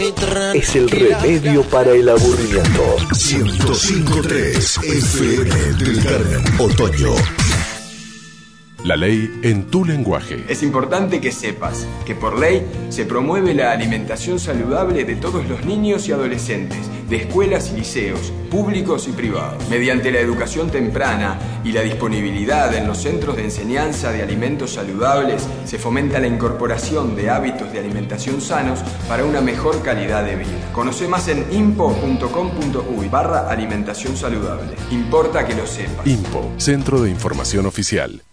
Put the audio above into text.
es el remedio para el aburrimiento. 105.3 FM del Carmen, Otoño. La ley en tu lenguaje. Es importante que sepas que por ley se promueve la alimentación saludable de todos los niños y adolescentes, de escuelas y liceos, públicos y privados. Mediante la educación temprana y la disponibilidad en los centros de enseñanza de alimentos saludables, se fomenta la incorporación de hábitos de alimentación sanos para una mejor calidad de vida. Conoce más en impo.com.uy/alimentación saludable. Importa que lo sepas. IMPO, Centro de Información Oficial.